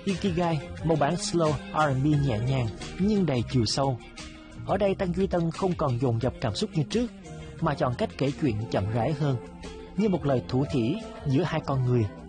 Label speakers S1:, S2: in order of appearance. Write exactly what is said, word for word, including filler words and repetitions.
S1: Ikigai, một bản slow R and B nhẹ nhàng nhưng đầy chiều sâu. Ở đây Tăng Duy Tân không còn dồn dập cảm xúc như trước, mà chọn cách kể chuyện chậm rãi hơn, như một lời thủ thỉ giữa hai con người